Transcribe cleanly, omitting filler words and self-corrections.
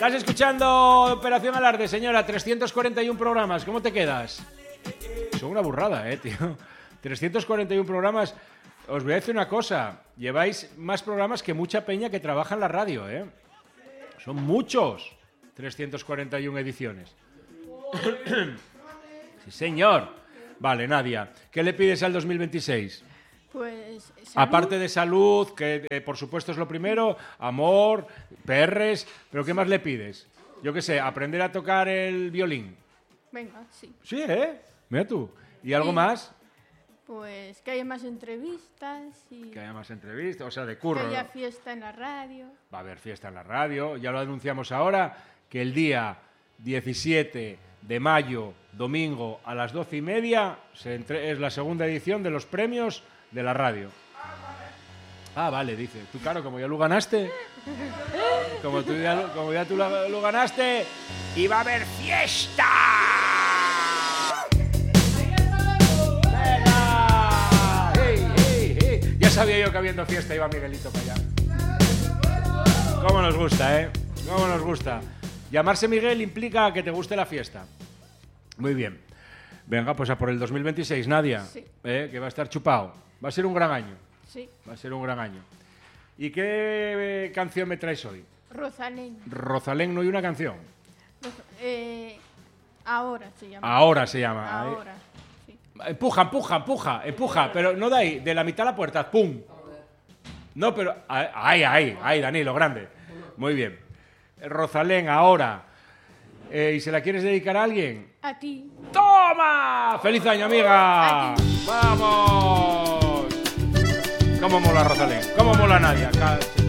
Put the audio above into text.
Estás escuchando Operación Alarde, señora. 341 programas. ¿Cómo te quedas? Son una burrada, tío. 341 programas. Os voy a decir una cosa. Lleváis más programas que mucha peña que trabaja en la radio, Son muchos. 341 ediciones. Sí, señor. Vale, Nadia. ¿Qué le pides al 2026? Pues salud. Aparte de salud, que por supuesto es lo primero, amor, perres, pero ¿qué más le pides? Yo qué sé, aprender a tocar el violín. Venga, sí. Sí, Mira tú. ¿Y algo Sí. más? Pues que haya más entrevistas y Que haya más entrevistas, o sea, de curro. que haya fiesta en la radio. Va a haber fiesta en la radio, ya lo anunciamos ahora, que el día 17 de mayo, domingo, a las 12:30, es la segunda edición de los premios de la radio. Ah, vale, dice. Tú, claro, como ya lo ganaste, como ya tú lo ganaste, y va a haber fiesta. ¡Venga! ¡Hey, hey, hey! Ya sabía yo que habiendo fiesta iba Miguelito para allá. ¿Cómo nos gusta, ¿Cómo nos gusta? Llamarse Miguel implica que te guste la fiesta. Muy bien. Venga, pues a por el 2026, Nadia. Sí. Que va a estar chupado. Va a ser un gran año. Sí. Va a ser un gran año. ¿Y qué canción me traes hoy? Rosalén. Rosalén, no hay una canción. Ahora se llama. Ahora se llama. Ahora. Sí. Empuja, pero no de ahí, de la mitad a la puerta, ¡pum! No, pero ahí, Danilo, grande. Muy bien. Rosalén, ahora. ¿Y se la quieres dedicar a alguien? A ti. ¡Toma! ¡Feliz año, amiga! A ti. ¡Vamos! ¿Cómo mola Rosalén? ¿Cómo mola Nadia?